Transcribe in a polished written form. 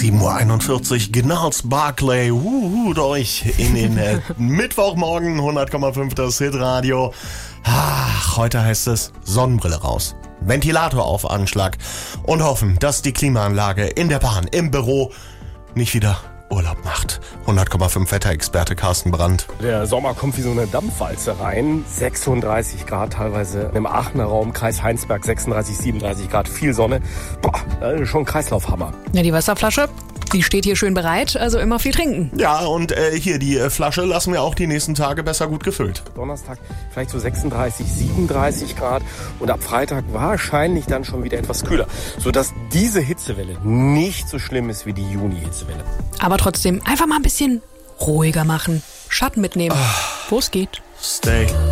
7:41 Uhr, Gnarls Barclay, euch in den Mittwochmorgen, 100,5 das Hitradio. Ach, heute heißt es Sonnenbrille raus, Ventilator auf Anschlag und hoffen, dass die Klimaanlage in der Bahn, im Büro nicht wieder Urlaub macht. 100,5 Wetterexperte Carsten Brandt. Der Sommer kommt wie so eine Dampfwalze rein. 36 Grad teilweise im Aachener Raum, Kreis Heinsberg 36, 37 Grad, viel Sonne. Boah, schon ein Kreislaufhammer. Ja, die Wasserflasche, die steht hier schön bereit, also immer viel trinken. Ja, und hier die Flasche lassen wir auch die nächsten Tage besser gut gefüllt. Donnerstag vielleicht so 36, 37 Grad und ab Freitag wahrscheinlich dann schon wieder etwas kühler, sodass diese Hitzewelle nicht so schlimm ist wie die Juni-Hitzewelle. Aber trotzdem einfach mal ein bisschen ruhiger machen, Schatten mitnehmen, wo es geht. Stay